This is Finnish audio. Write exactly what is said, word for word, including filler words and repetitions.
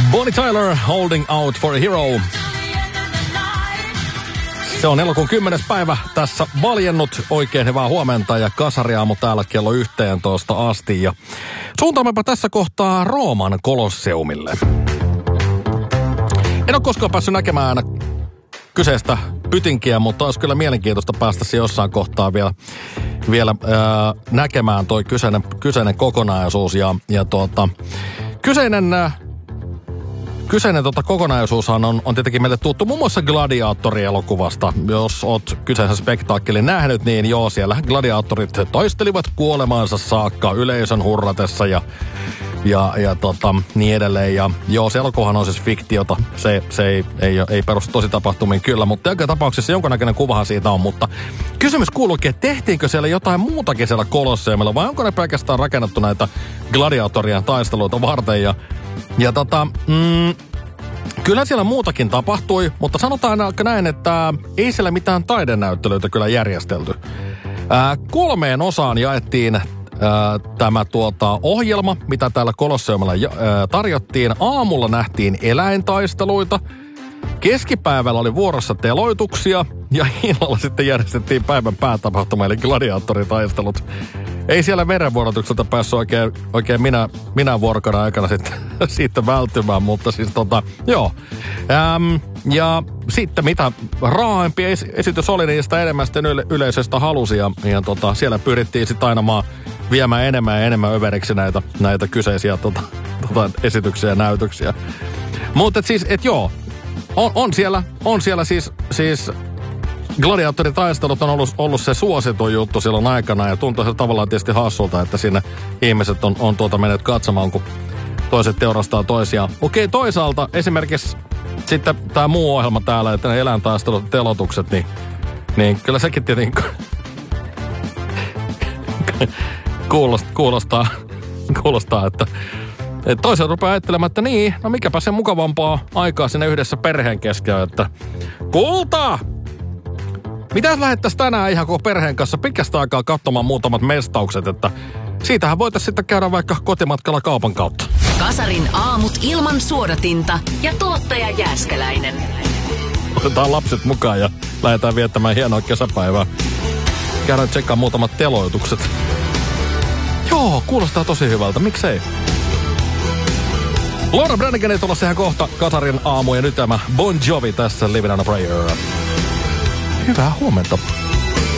Bonnie Tyler, Holding Out for a Hero. Se on elokuun kymmenes päivä tässä valjennut. Oikein hyvää huomenta ja kasariaamu täällä kello yhteentoista asti. Ja suuntaammepa tässä kohtaa Rooman Kolosseumille. En ole koskaan päässyt näkemään kyseistä pytinkiä, mutta olisi kyllä mielenkiintoista päästä se jossain kohtaa vielä, vielä ää, näkemään toi kyseinen, kyseinen kokonaisuus. Ja, ja tuota, kyseinen... Kyseinen tota kokonaisuushan on, on tietenkin meille tuttu muun muassa Gladiaattori-elokuvasta. Jos oot kyseisen spektaakkelin nähnyt, niin joo, siellä gladiaattorit toistelivat kuolemaansa saakka yleisön hurratessa ja, ja, ja tota, niin edelleen. Ja joo, se elokuvahan on siis fiktiota. Se, se ei, ei, ei perustu tositapahtumiin kyllä, mutta joka tapauksessa jonkinnäköinen kuvahan siitä on. Mutta kysymys kuuluukin, että tehtiinkö siellä jotain muutakin siellä Kolosseumilla vai onko ne pelkästään rakennettu näitä gladiaattorien taisteluita varten ja Ja tota, mm, kyllä siellä muutakin tapahtui, mutta sanotaan näin, että ei siellä mitään taidenäyttelyitä kyllä järjestelty. Ää, kolmeen osaan jaettiin ää, tämä tuota, ohjelma, mitä täällä Kolosseumilla ää, tarjottiin. Aamulla nähtiin eläintaisteluita, keskipäivällä oli vuorossa teloituksia ja illalla sitten järjestettiin päivän päätapahtuma eli gladiaattoritaistelut. Ei siellä verenvuorotukselta päässyt oikein, oikein minä, minä vuorokauden aikana sitten, siitä vältymään, mutta siis tota, joo. Äm, ja sitten mitä raaempi esitys oli, niin sitä enemmän sitten yle, yleisöstä halusi. Ja, ja tota, siellä pyrittiin sitten aina maan viemään enemmän ja enemmän överiksi näitä, näitä kyseisiä tota, tota, esityksiä ja näytöksiä. Mutta siis, että joo, on, on, siellä, on siellä siis... siis gladiaattoritaistelut on ollut, ollut se suosituin juttu silloin aikana ja tuntuu se tavallaan tietysti hassulta, että sinne ihmiset on, on tuota menneet katsomaan, kun toiset teurastaa toisiaan. Okei, toisaalta esimerkiksi sitten tämä muu ohjelma täällä, että ne eläintaistelut ja telotukset, niin, niin kyllä sekin tietenkin kuulostaa, kuulostaa, kuulostaa että, että toisaalta rupeaa ajattelemaan, että niin, no mikäpä se mukavampaa aikaa sinne yhdessä perheen keskellä, että kulta! Mitäs lähettäisiin tänään ihan koko perheen kanssa pitkästä aikaa katsomaan muutamat mestaukset, että siitähän voitaisiin sitten käydä vaikka kotimatkalla kaupan kautta. Kasarin aamut ilman suodatinta ja tuottaja Jääskeläinen. Otetaan lapset mukaan ja lähdetään viettämään hienoa kesäpäivää. Käydään tsekkaan muutamat teloitukset. Joo, kuulostaa tosi hyvältä, miksei? Laura Branigan ei tulossa ihan kohta Kasarin aamu ja nyt tämä Bon Jovi tässä Living on a Prayer. Hyvää huomenta.